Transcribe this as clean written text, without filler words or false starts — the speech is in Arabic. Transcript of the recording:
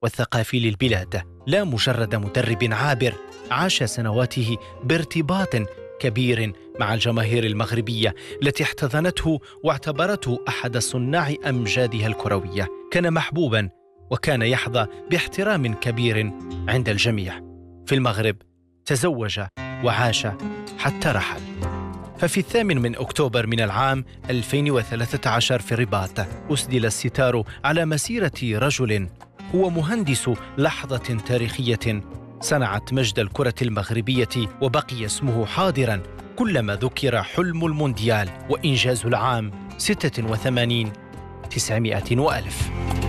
والثقافي للبلاد، لا مجرد مدرب عابر عاش سنواته بارتباط كبير مع الجماهير المغربية التي احتضنته واعتبرته أحد صناع أمجادها الكروية. كان محبوبا وكان يحظى باحترام كبير عند الجميع. في المغرب تزوج وعاش حتى رحل. ففي 8 أكتوبر من العام 2013 في الرباط أسدل الستار على مسيرة رجل هو مهندس لحظة تاريخية صنعت مجد الكرة المغربية، وبقي اسمه حاضرا كلما ذكر حلم المونديال وإنجاز العام 86 900 وألف.